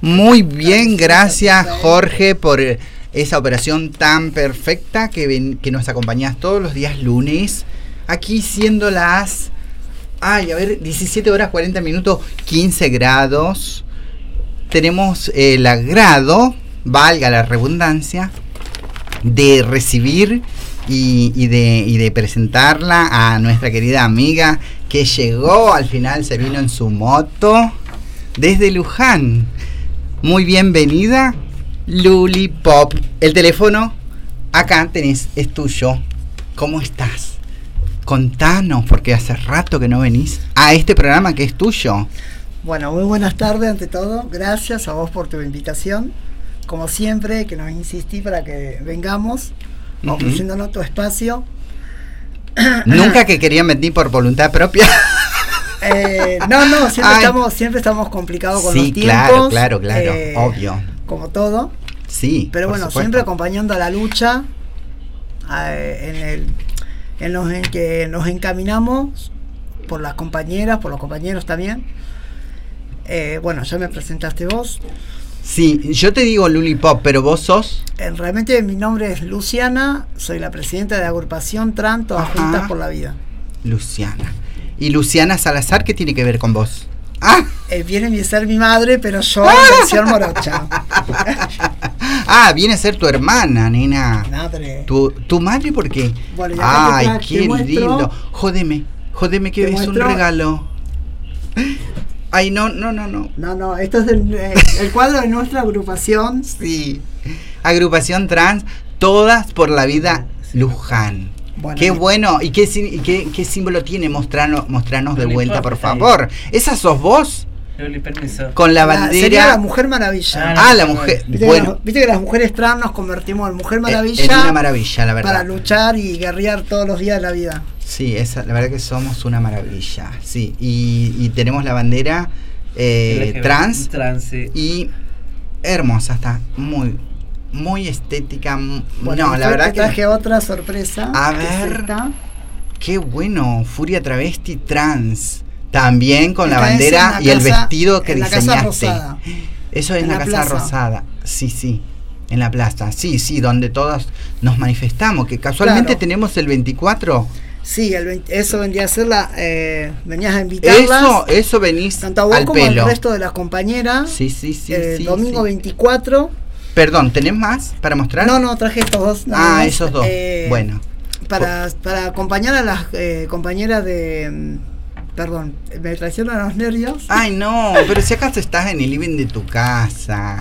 Muy bien, gracias Jorge por esa operación tan perfecta que nos acompañás todos los días lunes. Aquí siendo las 17 horas 40 minutos, 15 grados. Tenemos el agrado, valga la redundancia, de recibir y de presentarla a nuestra querida amiga que llegó, al final se vino en su moto desde Luján. Muy bienvenida, Luli Pop. El teléfono acá tenés, es tuyo. ¿Cómo estás? Contanos, porque hace rato que no venís a este programa que es tuyo. Bueno, muy buenas tardes ante todo. Gracias a vos por tu invitación. Como siempre, que nos insistí para que vengamos, ofreciéndonos tu espacio. Nunca que querían venir por voluntad propia. No, siempre estamos complicados con los Sí, tiempos. claro, obvio. Como todo. Sí, pero bueno, supuesto. Siempre acompañando a la lucha, en los en que nos encaminamos por las compañeras, por los compañeros también. Bueno, ya me presentaste vos. Sí, yo te digo Luli Pop, pero vos sos... Realmente mi nombre es Luciana, soy la presidenta de la agrupación Trans, todas juntas por la vida. Luciana. ¿Y Luciana Salazar qué tiene que ver con vos? Viene a ser mi madre, pero yo versión morocha. Viene a ser tu hermana, nena. Madre. ¿Tu madre por qué? Bueno, ya qué lindo. Jódeme que es un regalo. Ay, no. No, esto es el cuadro de nuestra agrupación. Sí. Agrupación Trans, todas por la vida Luján. Bueno, qué bueno. ¿Y qué símbolo tiene? Mostranos de vuelta, por favor. ¿Esa sos vos? Permiso. Con la bandera. Sería la Mujer Maravilla. La mujer. Viste que las mujeres trans nos convertimos en Mujer Maravilla. Es una maravilla, la verdad. Para luchar y guerrear todos los días de la vida. Sí, la verdad que somos una maravilla. Sí, y tenemos la bandera trans. Sí. Y hermosa, está muy estética. Bueno, la verdad que traje otra sorpresa. A ver. Qué bueno, Furia Travesti Trans. También con la bandera y el vestido que diseñaste. Casa Rosada. Eso es en la Casa Rosada. Sí. En la plaza. Sí, donde todos nos manifestamos. Que casualmente tenemos el 24. Sí, eso vendría a ser venías a invitarlas. Eso venís tanto a vos como al resto de las compañeras. Sí. Domingo 24. Perdón, ¿tenés más para mostrar? No, traje estos dos. Esos dos. Bueno. Para acompañar a las compañeras de... Perdón, me traicionan los nervios. Ay, no, pero si acaso estás en el living de tu casa.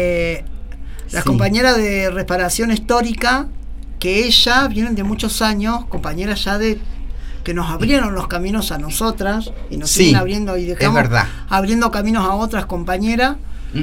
Las compañeras de reparación histórica, que ellas vienen de muchos años, compañeras ya que nos abrieron los caminos a nosotras y nos siguen abriendo y dejamos abriendo caminos a otras compañeras.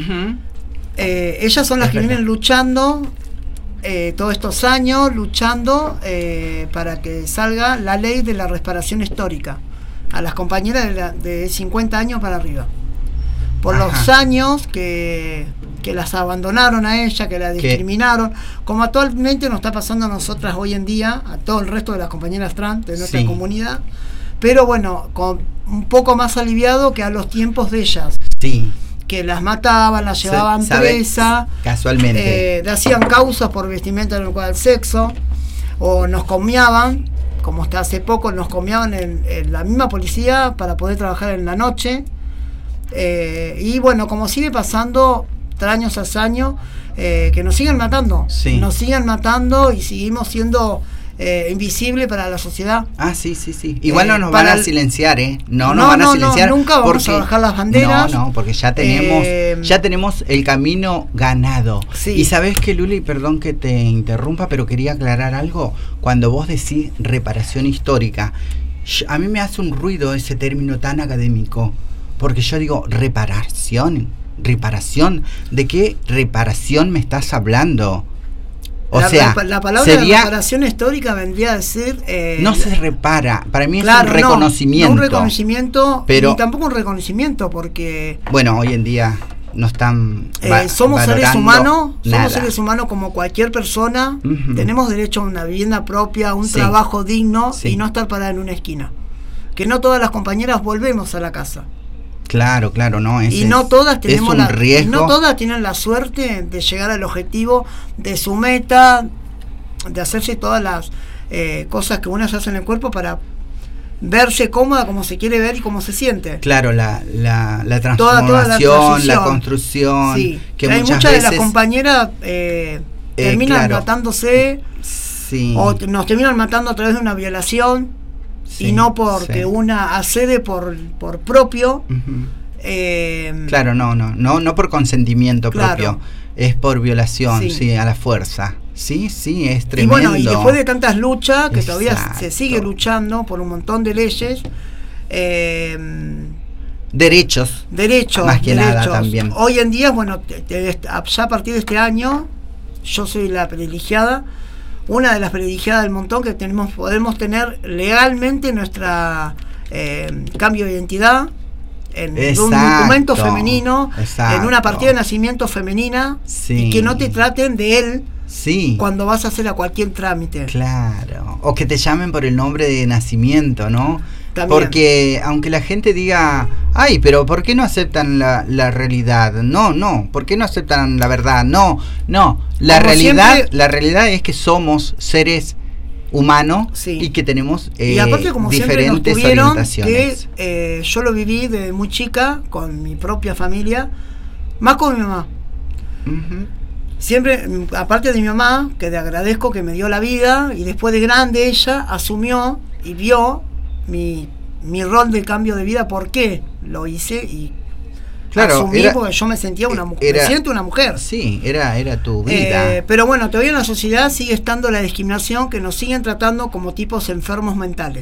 Ellas son las que vienen luchando todos estos años, para que salga la ley de la reparación histórica a las compañeras de 50 años para arriba. Por los años que las abandonaron a ella, que la discriminaron, como actualmente nos está pasando a nosotras hoy en día, a todo el resto de las compañeras trans de nuestra comunidad, pero bueno, con un poco más aliviado que a los tiempos de ellas. Sí. Que las mataban, las llevaban presa, casualmente. hacían causas por vestimenta adecuada al sexo, o nos comiaban, como hasta hace poco nos comiaban en la misma policía para poder trabajar en la noche. Y bueno, como sigue pasando año tras año, que nos siguen matando. Nos siguen matando y seguimos siendo invisible para la sociedad. Sí. Igual no nos van a silenciar, No nos van a silenciar. Nunca vamos a bajar las banderas. No, porque ya tenemos el camino ganado. Sí. Y sabés que, Luli, perdón que te interrumpa, pero quería aclarar algo. Cuando vos decís reparación histórica, a mí me hace un ruido ese término tan académico, porque yo digo reparación. ¿De qué reparación me estás hablando? La palabra reparación histórica vendría a decir... no se repara, para mí es un reconocimiento. No un reconocimiento, pero, ni tampoco un reconocimiento, porque... Bueno, hoy en día no están somos seres humanos, nada. Somos seres humanos como cualquier persona, tenemos derecho a una vivienda propia, a un trabajo digno y no estar parada en una esquina. Que no todas las compañeras volvemos a la casa. Claro, no. Y no todas tenemos es un riesgo. no todas tienen la suerte de llegar al objetivo de su meta, de hacerse todas las cosas que uno se hace en el cuerpo para verse cómoda como se quiere ver y cómo se siente. Claro, la transformación, toda la construcción. Sí. Que hay muchas veces, de las compañeras terminan matándose, sí, o nos terminan matando a través de una violación, sí, y no porque una accede por propio. Uh-huh. Claro, no por consentimiento propio, es por violación, sí, a la fuerza. Sí, es tremendo. Y bueno, y después de tantas luchas, que Exacto. todavía se sigue luchando por un montón de leyes, derechos más que nada también. Hoy en día, bueno, ya a partir de este año, yo soy la privilegiada, una de las privilegiadas del montón, que podemos tener legalmente nuestra cambio de identidad en un documento femenino, en una partida de nacimiento femenina, y que no te traten de él. Sí. Cuando vas a hacer a cualquier trámite. Claro. O que te llamen por el nombre de nacimiento, ¿no? También. Porque aunque la gente diga, ay, pero ¿por qué no aceptan la realidad? No. ¿Por qué no aceptan la verdad? No. La realidad es que somos seres humanos, sí, y que tenemos y aparte, como diferentes orientaciones. Que yo lo viví desde muy chica con mi propia familia, más con mi mamá. Uh-huh. Siempre, aparte de mi mamá, que le agradezco, que me dio la vida, y después de grande ella asumió y vio mi rol de cambio de vida, por qué lo hice, y asumí, porque yo me sentía una mujer, me siento una mujer. Sí, era tu vida. Pero bueno, todavía en la sociedad sigue estando la discriminación, que nos siguen tratando como tipos enfermos mentales.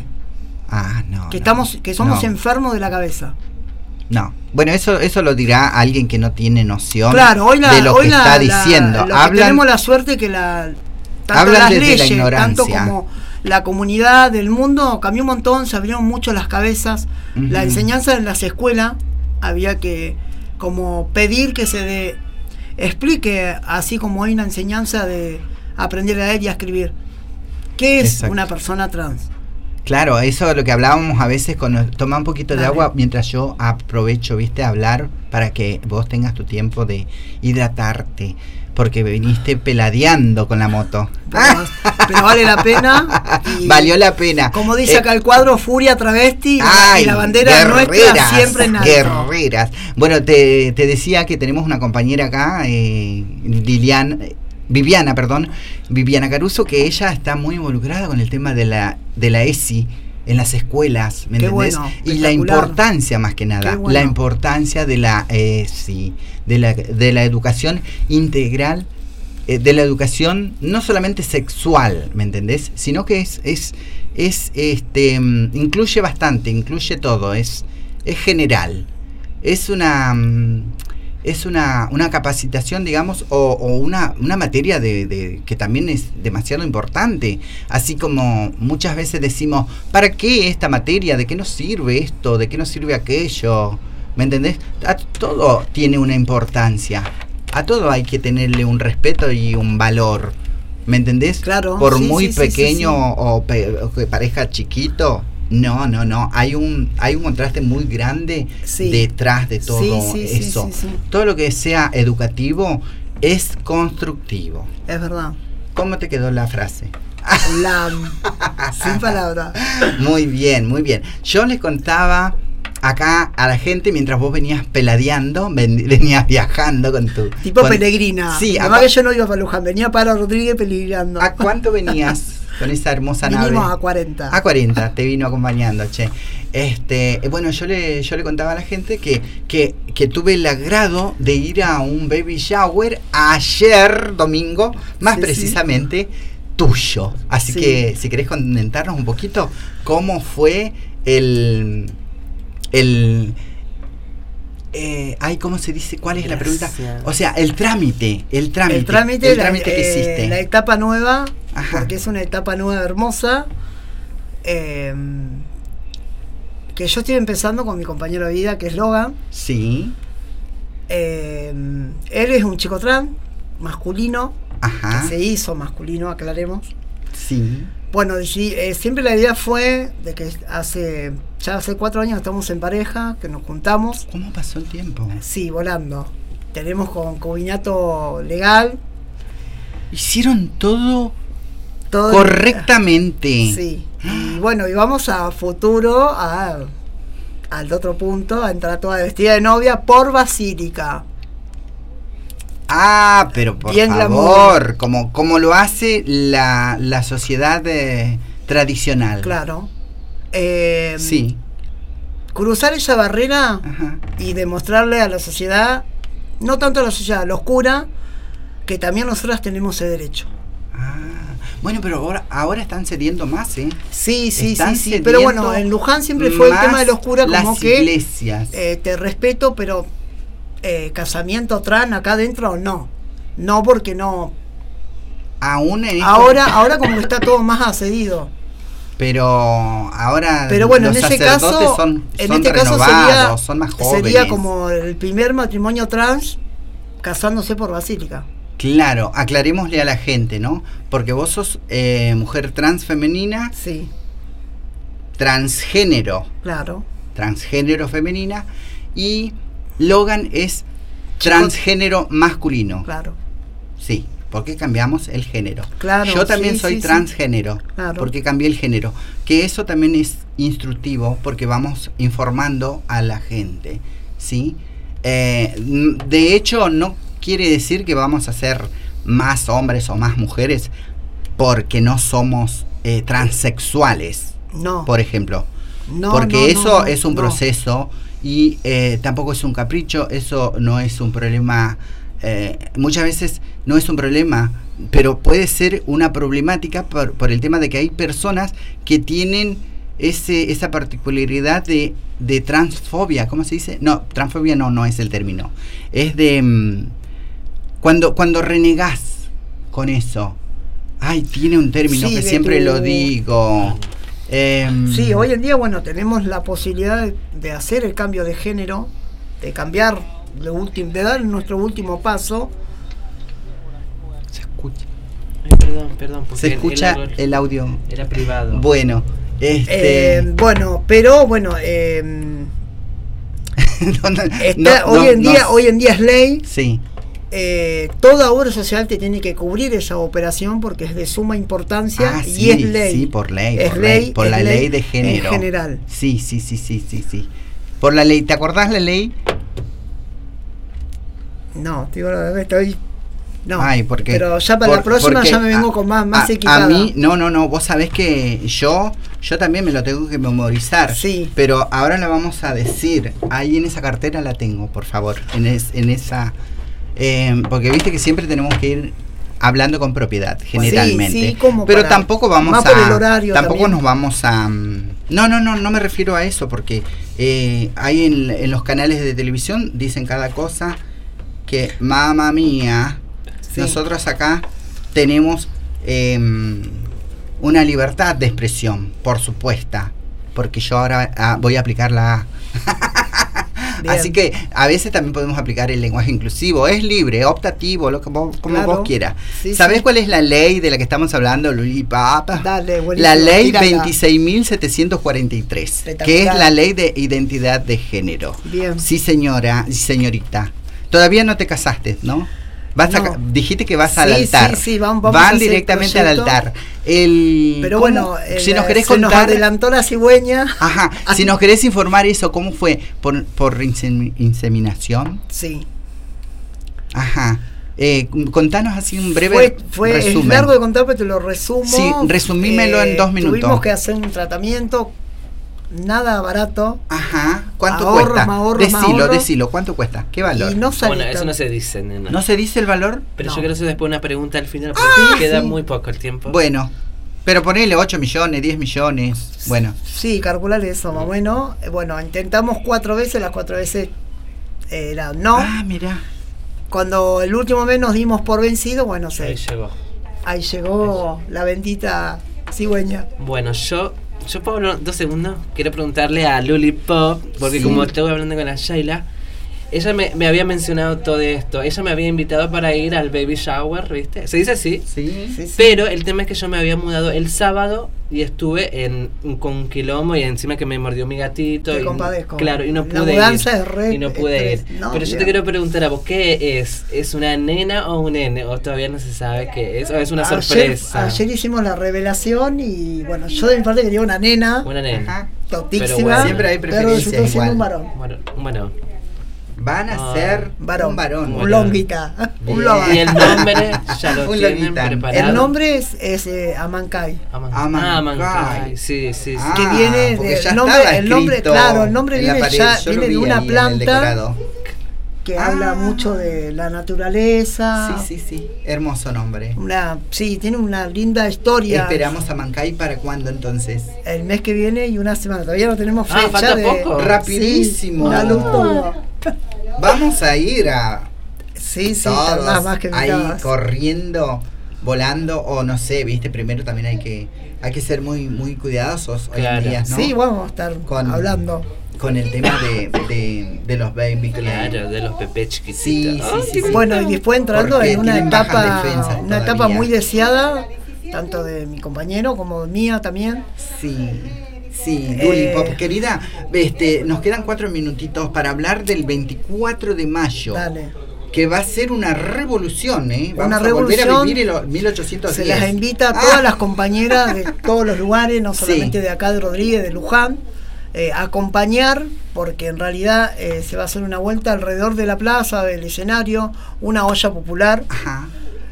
Que somos enfermos de la cabeza. No, bueno, eso lo dirá alguien que no tiene noción de lo que está diciendo. Tenemos la suerte que tanto las leyes, tanto como la comunidad del mundo cambió un montón, se abrieron mucho las cabezas. Uh-huh. La enseñanza en las escuelas había que como pedir que se explique, así como hay una enseñanza de aprender a leer y a escribir, ¿qué es una persona trans? Claro, eso es lo que hablábamos a veces toma un poquito de agua mientras yo aprovecho, ¿viste? A hablar para que vos tengas tu tiempo de hidratarte, porque viniste peladeando con la moto. Pero vale la pena. Valió la pena. Como dice acá el cuadro, Furia Travesti, y la bandera nuestra siempre en alto. Guerreras. Bueno, te decía que tenemos una compañera acá, Viviana Caruso, que ella está muy involucrada con el tema de la ESI en las escuelas, ¿me entendés? Bueno, y la importancia, más que nada, la importancia de la ESI, de la educación integral, de la educación no solamente sexual, ¿me entendés? Sino que incluye bastante, incluye todo, es general, es una capacitación, digamos, o una materia que también es demasiado importante. Así como muchas veces decimos, ¿para qué esta materia? ¿De qué nos sirve esto? ¿De qué nos sirve aquello? ¿Me entendés? A todo tiene una importancia. A todo hay que tenerle un respeto y un valor. ¿Me entendés? Claro. Por muy pequeño o que parezca chiquito. No. Hay un contraste muy grande detrás de todo eso. Sí. Todo lo que sea educativo es constructivo. Es verdad. ¿Cómo te quedó la frase? Sin palabras. Muy bien. Yo les contaba acá a la gente mientras vos venías peladeando, venías viajando con tu... peregrina. Sí. Además que yo no iba para Luján, venía para Rodríguez peregrinando. ¿A cuánto venías? Con esa hermosa nave. Vinimos a 40. A 40, te vino acompañando, che. Bueno, yo le contaba a la gente que tuve el agrado de ir a un baby shower ayer domingo, más precisamente tuyo. Así que si querés comentarnos un poquito cómo fue ¿cómo se dice? ¿Cuál es la pregunta? O sea, el trámite que hiciste. La etapa nueva. Ajá. Porque es una etapa nueva hermosa, que yo estoy empezando con mi compañero de vida, que es Logan. Sí. Él es un chico trans, masculino. Ajá. Que se hizo masculino, aclaremos. Sí. Bueno, siempre la idea fue de que hace 4 años estamos en pareja, que nos juntamos. ¿Cómo pasó el tiempo? Sí, volando. Tenemos concubinato legal. Hicieron todo correctamente. Sí. Y bueno, y vamos a futuro al otro punto, a entrar toda vestida de novia por Basílica. Ah, pero por Bien favor, como lo hace la sociedad tradicional. Claro. Sí. Cruzar esa barrera. Ajá. Y demostrarle a la sociedad, no tanto a la sociedad, a los curas, que también nosotras tenemos ese derecho. Bueno, pero ahora están cediendo más, ¿eh? Sí. Cediendo Pero bueno, en Luján siempre fue el tema de los curas como las que iglesias. Te respeto, pero casamiento trans acá adentro no, porque no. Aún en ahora como que está todo más accedido. Pero ahora bueno, los en ese sacerdotes caso, son renovados, son más jóvenes. Sería como el primer matrimonio trans casándose por Basílica. Claro, aclarémosle a la gente, ¿no? Porque vos sos mujer trans femenina. Sí. Transgénero. Claro. Transgénero femenina. Y Logan es transgénero masculino. Claro. Sí, porque cambiamos el género. Claro. Yo también soy transgénero. Claro. Porque cambié el género. Que eso también es instructivo porque vamos informando a la gente, ¿sí? De hecho, no quiere decir que vamos a ser más hombres o más mujeres porque no somos transexuales, no, por ejemplo, porque eso es un proceso y tampoco es un capricho, eso no es un problema, muchas veces no es un problema, pero puede ser una problemática por el tema de que hay personas que tienen esa particularidad de transfobia. ¿Cómo se dice? No, transfobia no es el término, es de cuando renegás con eso. Ay, tiene un término que siempre lo digo. Sí, hoy en día, bueno, tenemos la posibilidad de hacer el cambio de género, de cambiar, de dar nuestro último paso. Se escucha. Ay, perdón. Se escucha el audio. Era privado. Bueno, bueno, pero bueno, hoy en día es ley. Sí. Toda obra social te tiene que cubrir esa operación porque es de suma importancia y es ley. Sí, por ley. Por la ley de género. En general. Sí. Por la ley. ¿Te acordás la ley? No, te digo la verdad, estoy. No. Ay, porque, pero ya para la próxima ya me vengo con más equipada. A mí, no. Vos sabés que yo también me lo tengo que memorizar. Sí. Pero ahora la vamos a decir. Ahí en esa cartera la tengo, por favor. En esa. Porque viste que siempre tenemos que ir hablando con propiedad, generalmente. Sí, como pero tampoco vamos más a. Por el horario tampoco también. Nos vamos a. No me refiero a eso, porque hay en los canales de televisión dicen cada cosa que, mamá mía, nosotros acá tenemos una libertad de expresión, por supuesto, porque yo ahora voy a aplicar la Así que a veces también podemos aplicar el lenguaje inclusivo. Es libre, optativo, como vos quieras. Sí, ¿Sabés cuál es la ley de la que estamos hablando, Luli Papa? Dale, la ley 26.743, que es la ley de identidad de género. Bien. Sí, señora y señorita. Todavía no te casaste, ¿no? Dijiste que vas al altar. Sí, vamos van directamente al altar. Pero bueno, si nos querés se contar, nos adelantó la cigüeña. Ajá, si nos querés informar eso, ¿cómo fue? ¿Por inseminación? Sí. Ajá. Contanos así un breve resumen. Es largo de contar, pero te lo resumo. Sí, resumímelo en 2 minutos. Tuvimos que hacer un tratamiento nada barato. Ajá. ¿Cuánto ahorros, cuesta? Decilo, ¿cuánto cuesta? ¿Qué valor? Y no bueno, eso no se dice, nena. ¿No se dice el valor? Pero yo quiero hacer después una pregunta al final, porque queda muy poco el tiempo. Bueno, pero ponele 8 millones, 10 millones. Bueno. Sí, calcular eso más o menos. Bueno, intentamos 4 veces, las 4 veces era no. Ah, mira. Cuando el último mes nos dimos por vencido, bueno, Ahí llegó la bendita cigüeña. Bueno, yo puedo hablar 2 segundos. Quiero preguntarle a Luli Pop, porque como estoy hablando con la Shaila, ella me había mencionado todo esto. Ella me había invitado para ir al baby shower, ¿viste? ¿Se dice así? Sí. Pero el tema es que yo me había mudado el sábado y estuve con quilombo y encima que me mordió mi gatito. Te y, compadezco. Claro, y no La pude mudanza ir. es re Y no pude ir. No, Pero yo mira. te quiero preguntar a vos, ¿qué es? ¿Es una nena o un nene? ¿O todavía no se sabe qué es? ¿O es una sorpresa? Ayer hicimos la revelación y bueno, yo de mi parte quería una nena. Una nena. Ajá. Totísima. Pero bueno. Siempre hay pero preferencias resultó siendo igual. un varón. Bueno. Van a ser Varón. un varón. Un longuita. Un Bien. loba. Y el nombre ya lo Un tienen loguita. preparado. El nombre es Amancay. Amancay. Sí. Que viene porque de- ya el nombre- estaba el nombre, escrito claro, el nombre en la viene pared. ya- Yo lo viene de vi una ahí en el planta. decorado. Que habla mucho de la naturaleza. Sí. Hermoso nombre. Sí, tiene una linda historia. Esperamos a Mancay para cuándo entonces. El mes que viene y una semana. Todavía no tenemos fecha falta de. poco. Rapidísimo. Sí, una luz todo. Vamos a ir a Sí, todos más que ahí invitadas. corriendo, volando o no sé, viste, primero también hay que ser muy cuidadosos hoy en Claro. día, ¿no? Sí, vamos a estar Con- hablando. Con el tema de los baby. Claro, de los bebés chiquititos. Sí. Bueno, y después entrando Porque en una tienen bajas etapa, defensas una etapa todavía. muy deseada, tanto de mi compañero como mía también. Sí, Luli Pop, querida, nos quedan 4 minutitos para hablar del 24 de mayo. Dale. Que va a ser una revolución, ¿eh? Vamos Una a volver a revolución. vivir el 1810. Se las invita a todas las compañeras de todos los lugares, no solamente de acá de Rodríguez, de Luján, a acompañar, porque en realidad se va a hacer una vuelta alrededor de la plaza, del escenario, una olla popular, Ajá.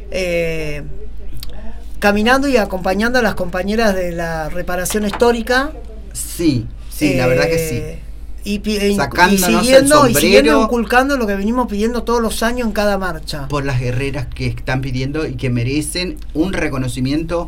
caminando y acompañando a las compañeras de la reparación histórica. Sí, la verdad que sí. Y Sacándonos el siguiendo sombrero. inculcando lo que venimos pidiendo todos los años en cada marcha. Por las guerreras que están pidiendo y que merecen un reconocimiento.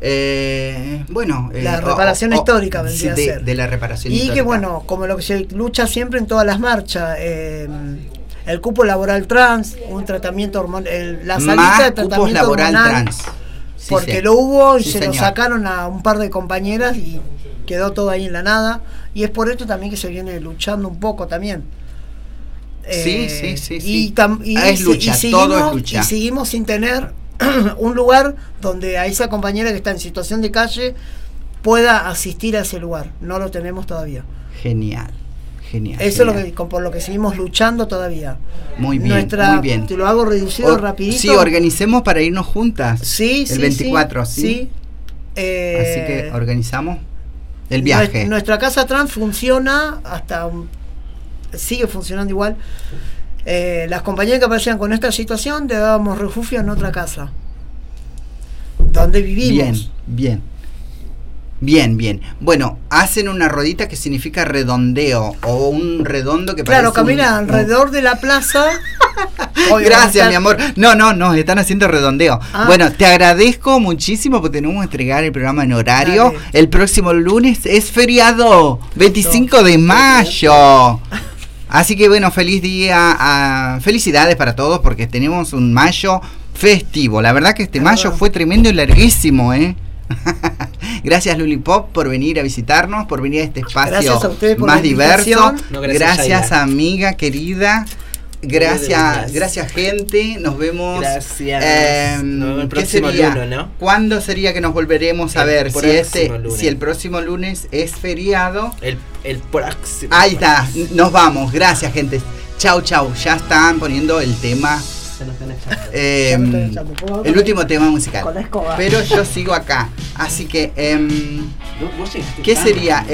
La reparación histórica vendría a ser. De la reparación Y histórica. que bueno, como lo que se lucha siempre en todas las marchas, el cupo laboral trans, un tratamiento hormonal, la salita Más de cupos tratamiento laboral hormonal, trans. Sí, porque sí. lo hubo y Sí, se lo señor. sacaron a un par de compañeras y quedó todo ahí en la nada. Y es por esto también que se viene luchando un poco también. Sí. Y Es lucha, todo es lucha. Y seguimos sin tener un lugar donde a esa compañera que está en situación de calle pueda asistir a ese lugar. No lo tenemos todavía. Genial. Eso es lo que, por lo que seguimos luchando todavía. Muy bien, muy bien. Te lo hago reducido rapidito. Sí, organicemos para irnos juntas. Sí, el 24, ¿sí? Así que organizamos el viaje. Nuestra casa trans funciona sigue funcionando igual. Las compañeras que aparecían con esta situación le dábamos refugio en otra casa donde vivimos. Bien. Bueno, hacen una rodita que significa redondeo o un redondo que Claro, parece camina alrededor de la plaza. Gracias, mi amor. No, están haciendo redondeo. Bueno, te agradezco muchísimo porque tenemos que entregar el programa en horario. Dale. El próximo lunes es feriado, 25 de mayo. Así que bueno, feliz día, felicidades para todos porque tenemos un mayo festivo. La verdad que este mayo fue tremendo y larguísimo, ¿eh? Gracias Luli Pop por venir a visitarnos, por venir a este espacio Gracias a ustedes por más la diverso. invitación. No, gracias Shaila. Amiga querida. Gracias gente. Nos vemos. Gracias. Nos vemos el ¿qué próximo sería? lunes, ¿no? ¿Cuándo sería que nos volveremos a ver? Lunes. Si el próximo lunes es feriado. El próximo. Ahí está, nos vamos. Gracias gente. Chau. Ya están poniendo el tema. El último tema musical. Con la escoba. Pero yo sigo acá. Así que ¿qué sería?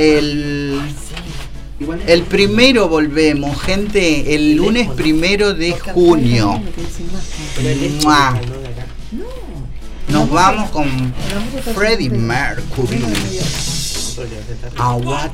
El primero volvemos, gente, el lunes 1 de junio. ¡Mua! Nos vamos con Freddie Mercury.